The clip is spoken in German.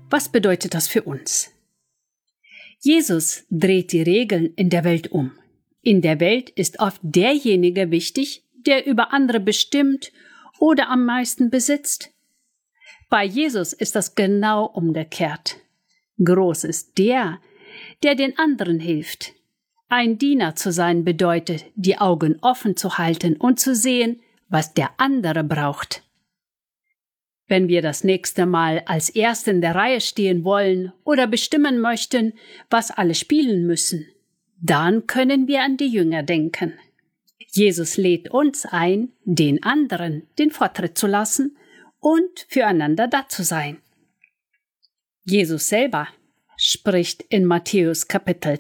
Was bedeutet das für uns? Jesus dreht die Regeln in der Welt um. In der Welt ist oft derjenige wichtig, der über andere bestimmt oder am meisten besitzt. Bei Jesus ist das genau umgekehrt. Groß ist der den anderen hilft. Ein Diener zu sein bedeutet, die Augen offen zu halten und zu sehen, was der andere braucht. Wenn wir das nächste Mal als Erste in der Reihe stehen wollen oder bestimmen möchten, was alle spielen müssen, dann können wir an die Jünger denken. Jesus lädt uns ein, den anderen den Vortritt zu lassen und füreinander da zu sein. Jesus selber spricht in Matthäus Kapitel